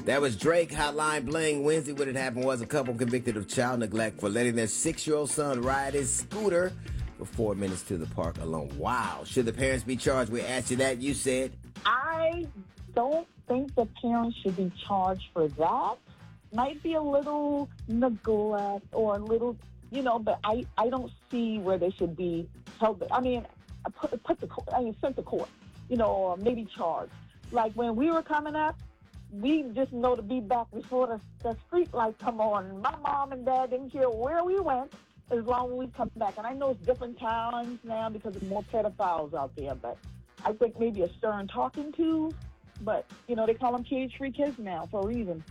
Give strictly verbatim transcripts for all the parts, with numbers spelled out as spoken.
That was Drake, Hotline Bling. Wednesday, what had happened was a couple convicted of child neglect for letting their six-year-old son ride his scooter for four minutes to the park alone. Wow. Should the parents be charged? We asked you that. You said? I don't think the parents should be charged for that. Might be a little neglect or a little, you know, but I, I don't see where they should be held. I mean, put, put the I mean, sent to court, you know, or maybe charged. Like when we were coming up, we just know to be back before the, the street lights come on. My mom and dad didn't care where we went as long as we come back. And I know it's different towns now because there's more pedophiles out there, but I think maybe a stern talking to. But, you know, they call them cage-free kids now for a reason.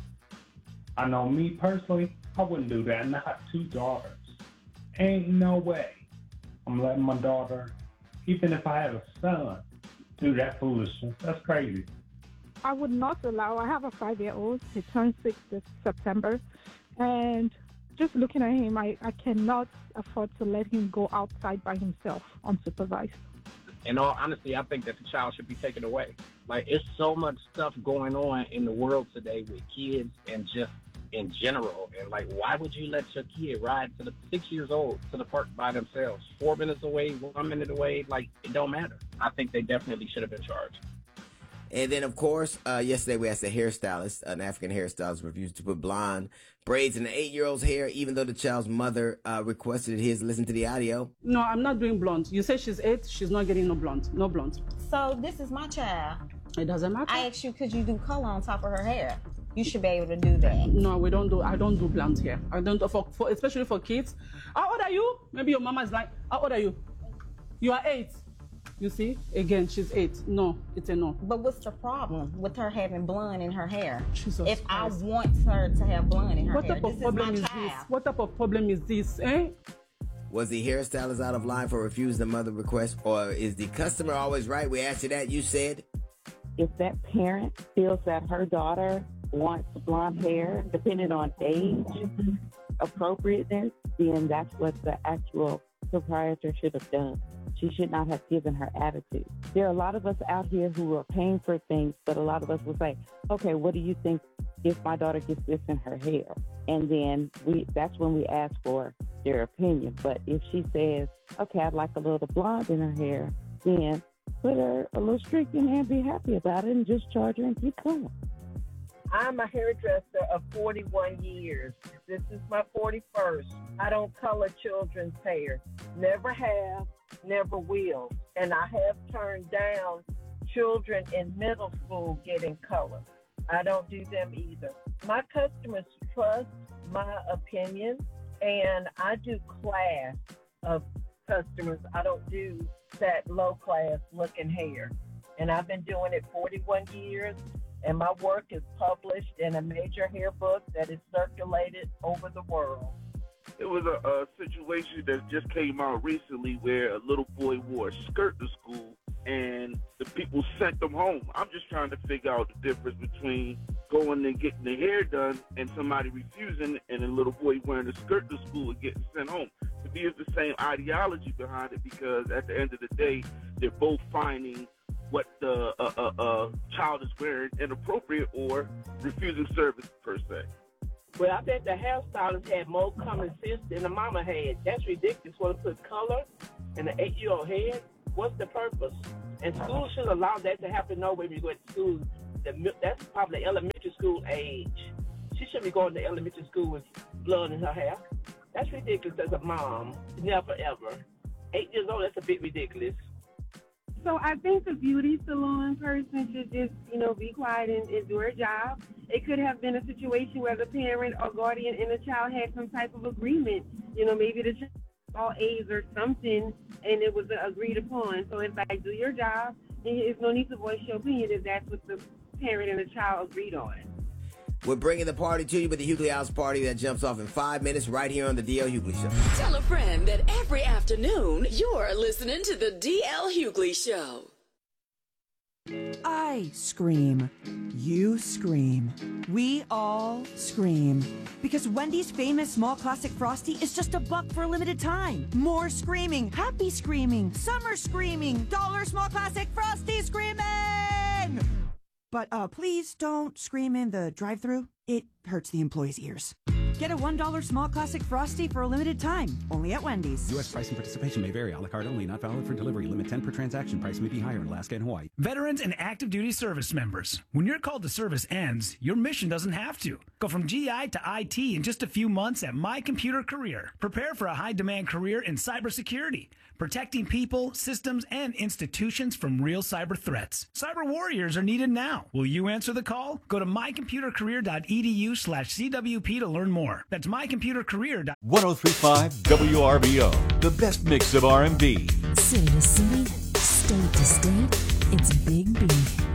I know me personally, I wouldn't do that. And I have two daughters. Ain't no way I'm letting my daughter, even if I had a son, do that foolishness. That's crazy. I would not allow. I have a five-year-old. He turns six this September. And just looking at him, I, I cannot afford to let him go outside by himself unsupervised. In all honesty, I think that the child should be taken away. Like, it's so much stuff going on in the world today with kids and just in general. And, like, why would you let your kid ride to the six years old to the park by themselves? Four minutes away, one minute away, like, it don't matter. I think they definitely should have been charged. And then, of course, uh, yesterday we asked a hairstylist, an African hairstylist, refused to put blonde braids in an eight-year-old's hair, even though the child's mother uh, requested his. Listen to the audio. No, I'm not doing blonde. You say she's eight, she's not getting no blonde. No blonde. So this is my child. It doesn't matter. I asked you, could you do color on top of her hair? You should be able to do that. No, we don't do, I don't do blonde hair. I don't, for, for, especially for kids. How old are you? Maybe your mama is like, how old are you? You are eight. You see, again, she's eight. No, it's a no. But what's the problem with her having blonde in her hair? Jesus if Christ. I want her to have blonde in her what hair, type of this problem is is, my this? child. What type of problem is this, eh? Was the hairstylist out of line for refusing the mother request, or is the customer always right? We asked you that. You said? If that parent feels that her daughter wants blonde hair, depending on age, appropriateness, then that's what the actual proprietor should have done. She should not have given her attitude. There are a lot of us out here who are paying for things, but a lot of us will say, okay, what do you think if my daughter gets this in her hair? And then we that's when we ask for their opinion. But if she says, okay, I'd like a little blonde in her hair, then put her a little streak in there and be happy about it and just charge her and keep going. I'm a hairdresser of forty-one years. This is my forty-first. I don't color children's hair. Never have, never will. And I have turned down children in middle school getting color. I don't do them either. My customers trust my opinion, and I do class of customers. I don't do that low-class looking hair. And I've been doing it forty-one years. And my work is published in a major hair book that is circulated over the world. It was a, a situation that just came out recently where a little boy wore a skirt to school and the people sent them home. I'm just trying to figure out the difference between going and getting the hair done and somebody refusing and a little boy wearing a skirt to school and getting sent home. To me, it's the same ideology behind it because at the end of the day, they're both finding what the uh, uh, uh, child is wearing inappropriate or refusing service per se. Well, I bet the hairstylist had more common sense than the mama had. That's ridiculous. Want to put color in an eight-year-old head? What's the purpose? And schools should allow that to happen. No way when you go to school. The, that's probably elementary school age. She shouldn't be going to elementary school with blood in her hair. That's ridiculous as a mom. Never, ever. Eight years old, that's a bit ridiculous. So I think the beauty salon person should just, you know, be quiet and, and do her job. It could have been a situation where the parent or guardian and the child had some type of agreement. You know, maybe the child all A's or something, and it was agreed upon. So it's like, do your job, and there's no need to voice your opinion if that's what the parent and the child agreed on. We're bringing the party to you with the Hughley House Party that jumps off in five minutes right here on the D L Hughley Show. Tell a friend that every afternoon you're listening to the D L Hughley Show. I scream. You scream. We all scream. Because Wendy's famous small classic Frosty is just a buck for a limited time. More screaming. Happy screaming. Summer screaming. Dollar small classic Frosty screaming! But uh, please don't scream in the drive-thru. It hurts the employees' ears. Get a one dollar small classic Frosty for a limited time, only at Wendy's. U S price and participation may vary. A la carte only, not valid for delivery. Limit ten per transaction. Price may be higher in Alaska and Hawaii. Veterans and active duty service members. When your call to service ends, your mission doesn't have to. Go from G I to I T in just a few months at My Computer Career. Prepare for a high-demand career in cybersecurity, protecting people, systems, and institutions from real cyber threats. Cyber warriors are needed now. Will you answer the call? Go to my computer career dot e d u slash C W P to learn more. That's my computer career. one oh three point five W R B O, the best mix of R and B. City to city, state to state, it's Big B.